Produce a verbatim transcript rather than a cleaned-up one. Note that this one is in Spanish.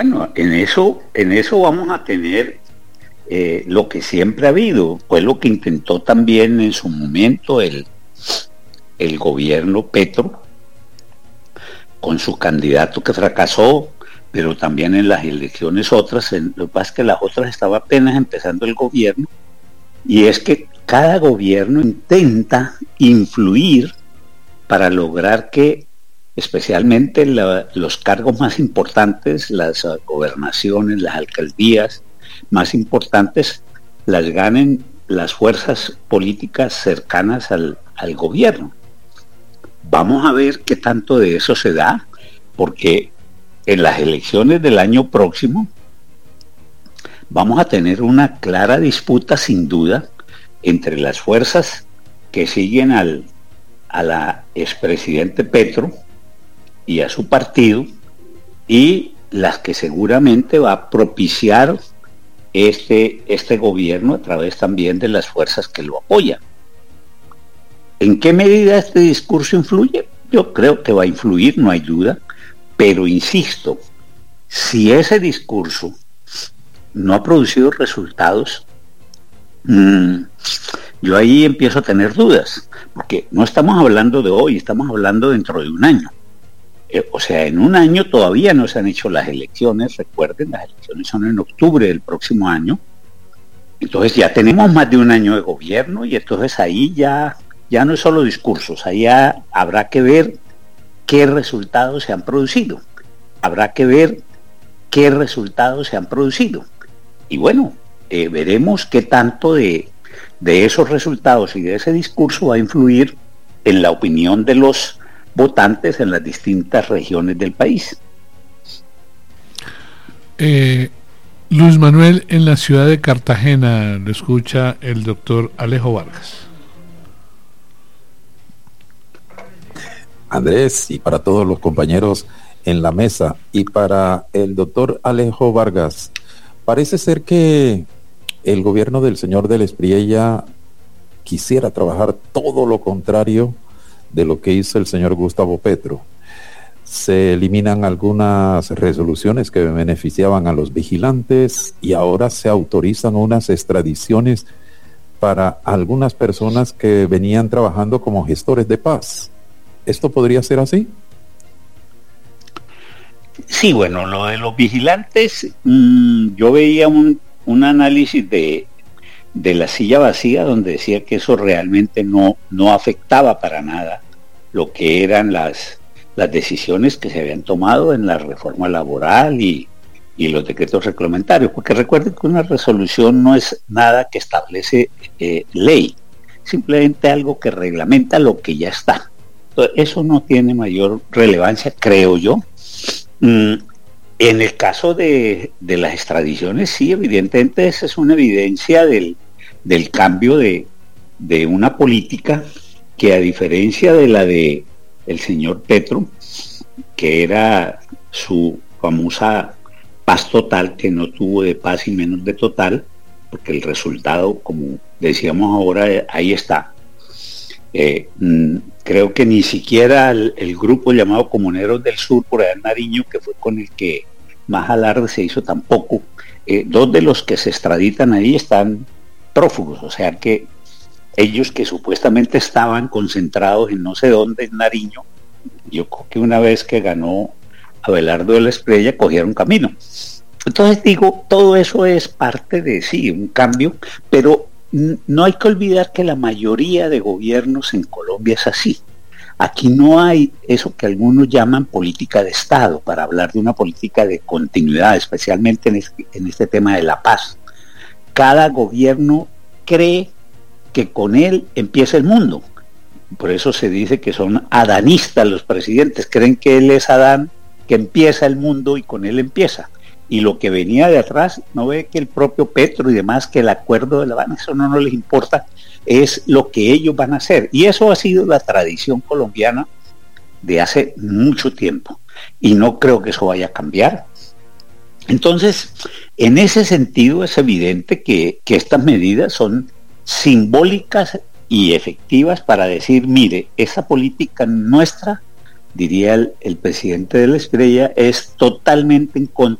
Bueno, en eso, en eso vamos a tener eh, lo que siempre ha habido, fue lo que intentó también en su momento el, el gobierno Petro, con su candidato que fracasó, pero también en las elecciones otras, en, lo que pasa es que las otras estaba apenas empezando el gobierno, y es que cada gobierno intenta influir para lograr que especialmente la, los cargos más importantes, las uh, gobernaciones, las alcaldías más importantes, las ganen las fuerzas políticas cercanas al, al gobierno. Vamos a ver qué tanto de eso se da, porque en las elecciones del año próximo vamos a tener una clara disputa, sin duda, entre las fuerzas que siguen al, a la expresidente Petro y a su partido, y las que seguramente va a propiciar este, este gobierno a través también de las fuerzas que lo apoyan. ¿En qué medida este discurso influye? Yo creo que va a influir, no hay duda, pero insisto, si ese discurso no ha producido resultados, mmm, yo ahí empiezo a tener dudas, porque no estamos hablando de hoy, estamos hablando dentro de un año. Eh, o sea, en un año todavía no se han hecho las elecciones, recuerden, las elecciones son en octubre del próximo año, entonces ya tenemos más de un año de gobierno, y entonces ahí ya, ya no es solo discursos, ahí ya habrá que ver qué resultados se han producido, habrá que ver qué resultados se han producido, y bueno, eh, veremos qué tanto de, de esos resultados y de ese discurso va a influir en la opinión de los votantes en las distintas regiones del país. Eh, Luis Manuel, en la ciudad de Cartagena, lo escucha el doctor Alejo Vargas. Andrés, y para todos los compañeros en la mesa, y para el doctor Alejo Vargas, parece ser que el gobierno del señor del Espriella quisiera trabajar todo lo contrario de lo que hizo el señor Gustavo Petro. Se eliminan algunas resoluciones que beneficiaban a los vigilantes y ahora se autorizan unas extradiciones para algunas personas que venían trabajando como gestores de paz. ¿Esto podría ser así? Sí, bueno, lo de los vigilantes, mmm, yo veía un, un análisis de de la silla vacía, donde decía que eso realmente no, no afectaba para nada lo que eran las, las decisiones que se habían tomado en la reforma laboral y, y los decretos reglamentarios, porque recuerden que una resolución no es nada que establece eh, ley, simplemente algo que reglamenta lo que ya está. Entonces, eso no tiene mayor relevancia, creo yo. Mm, En el caso de, de las extradiciones, sí, evidentemente esa es una evidencia del, del cambio de, de una política que, a diferencia de la de el señor Petro, que era su famosa paz total, que no tuvo de paz y menos de total, porque el resultado, como decíamos ahora, ahí está. Eh, creo que ni siquiera el, el grupo llamado Comuneros del Sur, por allá en Nariño, que fue con el que más alarde se hizo, tampoco. Eh, dos de los que se extraditan ahí están prófugos, o sea que ellos que supuestamente estaban concentrados en no sé dónde, en Nariño, yo creo que una vez que ganó Abelardo de la Espriella cogieron camino. Entonces digo, todo eso es parte de sí, un cambio, pero no hay que olvidar que la mayoría de gobiernos en Colombia es así. Aquí no hay eso que algunos llaman política de Estado, para hablar de una política de continuidad, especialmente en este, en este tema de la paz. Cada gobierno cree que con él empieza el mundo. Por eso se dice que son adanistas los presidentes, creen que él es Adán, que empieza el mundo y con él empieza. Y lo que venía de atrás, no ve que el propio Petro y demás, que el acuerdo de La Habana, eso no, no les importa, es lo que ellos van a hacer. Y eso ha sido la tradición colombiana de hace mucho tiempo. Y no creo que eso vaya a cambiar. Entonces, en ese sentido es evidente que, que estas medidas son simbólicas y efectivas para decir, mire, esa política nuestra, diría el, el presidente de la Espriella, es totalmente en contra